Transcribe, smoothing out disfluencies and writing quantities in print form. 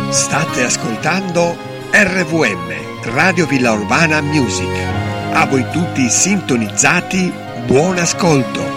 State ascoltando RVM, Radio Villa Urbana Music. A voi tutti sintonizzati, buon ascolto.